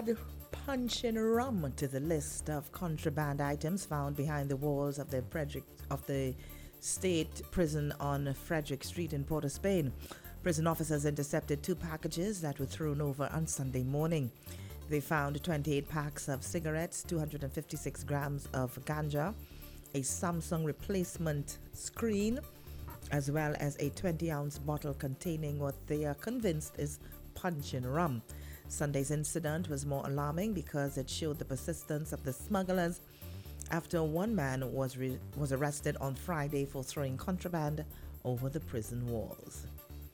Add punch and rum to the list of contraband items found behind the walls of the state prison on Frederick Street in Port of Spain. Prison officers intercepted 2 packages that were thrown over on Sunday morning. They found 28 packs of cigarettes, 256 grams of ganja, a Samsung replacement screen, as well as a 20-ounce bottle containing what they are convinced is punch and rum. Sunday's incident was more alarming because it showed the persistence of the smugglers after one man was arrested on Friday for throwing contraband over the prison walls.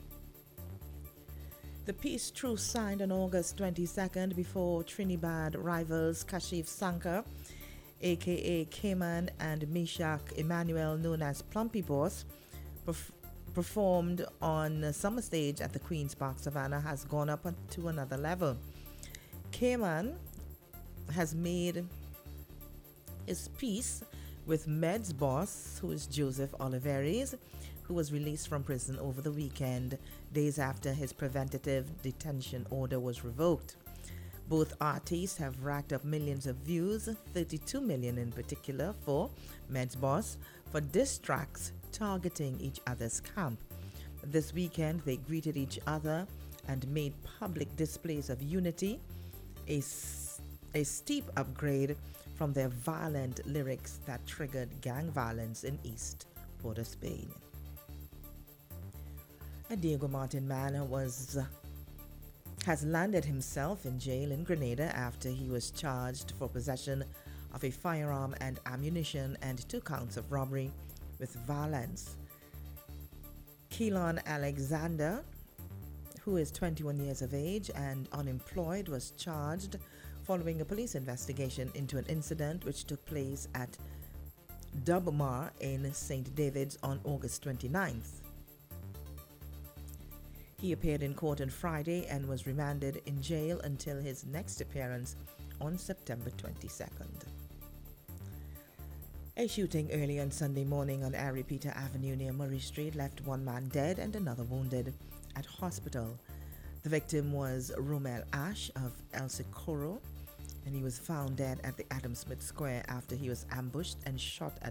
The peace truce signed on August 22nd before Trinidad rivals Kashif Sankar, aka Cayman, and Meshach Emmanuel, known as Plumpy Boss, performed on summer stage at the Queen's Park Savannah, has gone up to another level. Cayman has made his peace with Med's boss, who is Joseph Oliveres, who was released from prison over the weekend, days after his preventative detention order was revoked. Both artists have racked up millions of views, 32 million in particular for Med's boss, for diss tracks targeting each other's camp. This weekend, they greeted each other and made public displays of unity, a steep upgrade from their violent lyrics that triggered gang violence in East Port of Spain. A Diego Martin man has landed himself in jail in Grenada after he was charged for possession of a firearm and ammunition and 2 counts of robbery with violence. Keelan Alexander, who is 21 years of age and unemployed, was charged following a police investigation into an incident which took place at Dubmar in St. David's on August 29th. He appeared in court on Friday and was remanded in jail until his next appearance on September 22nd. A shooting early on Sunday morning on Ari Peter Avenue near Murray Street left 1 man dead and another wounded at hospital. The victim was Romel Ash of El Socorro, and he was found dead at the Adam Smith Square after he was ambushed and shot at